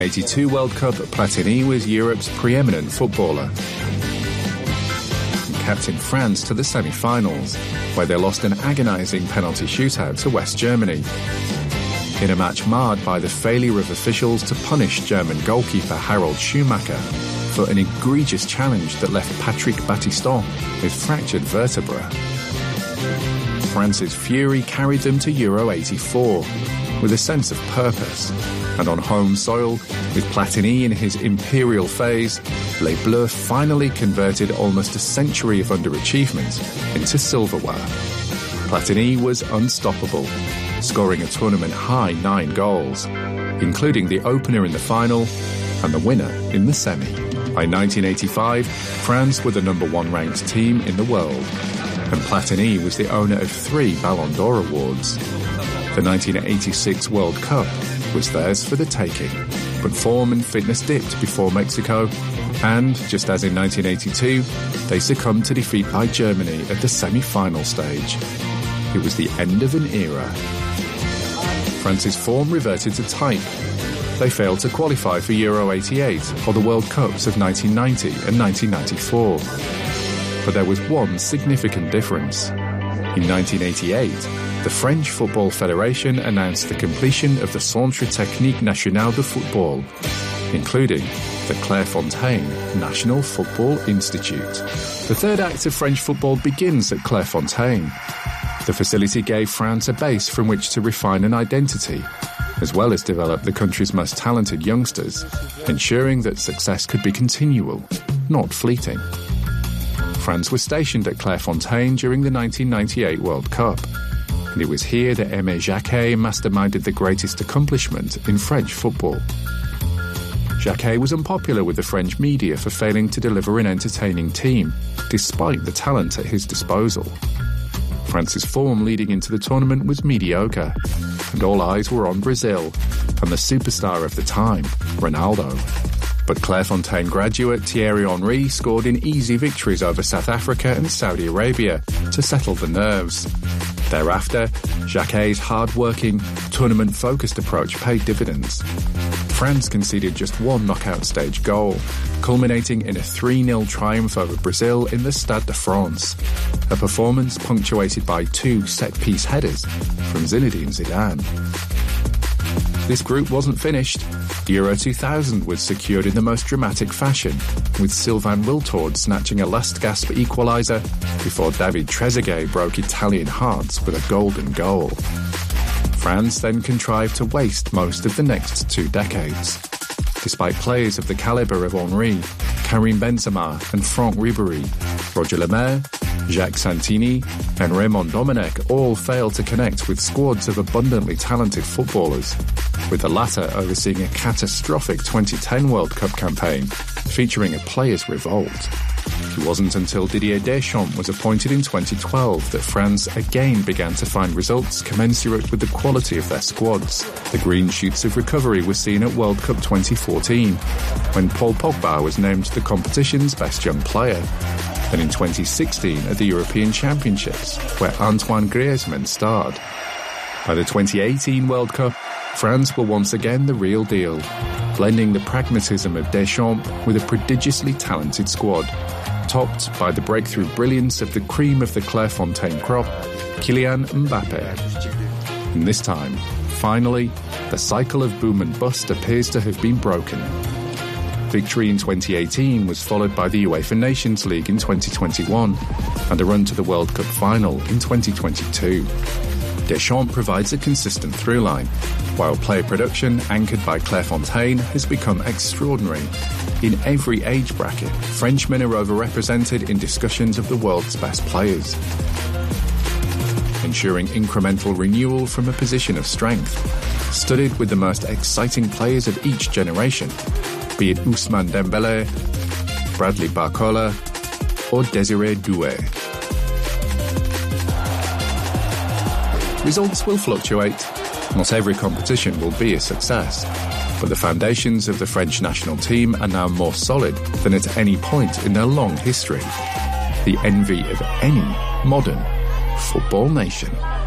1982 World Cup, Platini was Europe's preeminent footballer. He captained France to the semi-finals, where they lost an agonising penalty shootout to West Germany. In a match marred by the failure of officials to punish German goalkeeper Harald Schumacher for an egregious challenge that left Patrick Battiston with fractured vertebra. France's fury carried them to Euro 84 with a sense of purpose, and on home soil, with Platini in his imperial phase, Les Bleus finally converted almost a century of underachievement into silverware. Platini was unstoppable, scoring a tournament-high 9 goals, including the opener in the final and the winner in the semi. By 1985, France were the #1 ranked team in the world, and Platini was the owner of 3 Ballon d'Or awards. The 1986 World Cup was theirs for the taking, but form and fitness dipped before Mexico, and, just as in 1982, they succumbed to defeat by Germany at the semi-final stage. It was the end of an era. France's form reverted to type. They failed to qualify for Euro 88 or the World Cups of 1990 and 1994. But there was one significant difference. In 1988, the French Football Federation announced the completion of the Centre Technique National de Football, including the Clairefontaine National Football Institute. The third act of French football begins at Clairefontaine. The facility gave France a base from which to refine an identity, as well as develop the country's most talented youngsters, ensuring that success could be continual, not fleeting. France was stationed at Clairefontaine during the 1998 World Cup, and it was here that Aimé Jacquet masterminded the greatest accomplishment in French football. Jacquet was unpopular with the French media for failing to deliver an entertaining team, despite the talent at his disposal. France's form leading into the tournament was mediocre, and all eyes were on Brazil and the superstar of the time, Ronaldo. But Clairefontaine graduate Thierry Henry scored in easy victories over South Africa and Saudi Arabia to settle the nerves. Thereafter, Jacquet's hard-working, tournament-focused approach paid dividends. France conceded just 1 knockout stage goal, culminating in a 3-0 triumph over Brazil in the Stade de France, a performance punctuated by 2 set-piece headers from Zinedine Zidane. This group wasn't finished. Euro 2000 was secured in the most dramatic fashion, with Sylvain Wiltord snatching a last-gasp equaliser before David Trezeguet broke Italian hearts with a golden goal. France then contrived to waste most of the next 2 decades. Despite players of the calibre of Henry, Karim Benzema and Franck Ribéry, Roger Lemaire, Jacques Santini and Raymond Domenech all failed to connect with squads of abundantly talented footballers, with the latter overseeing a catastrophic 2010 World Cup campaign featuring a players' revolt. It wasn't until Didier Deschamps was appointed in 2012 that France again began to find results commensurate with the quality of their squads. The green shoots of recovery were seen at World Cup 2014, when Paul Pogba was named the competition's best young player, and in 2016 at the European Championships, where Antoine Griezmann starred. By the 2018 World Cup, France were once again the real deal, blending the pragmatism of Deschamps with a prodigiously talented squad, topped by the breakthrough brilliance of the cream of the Clairefontaine crop, Kylian Mbappé. And this time, finally, the cycle of boom and bust appears to have been broken. Victory in 2018 was followed by the UEFA Nations League in 2021 and a run to the World Cup final in 2022. Deschamps provides a consistent through-line, while player production, anchored by Clairefontaine, has become extraordinary. In every age bracket, Frenchmen are overrepresented in discussions of the world's best players, ensuring incremental renewal from a position of strength, studded with the most exciting players of each generation, be it Ousmane Dembélé, Bradley Barcola, or Désiré Doué. Results will fluctuate. Not every competition will be a success, but the foundations of the French national team are now more solid than at any point in their long history. The envy of any modern football nation.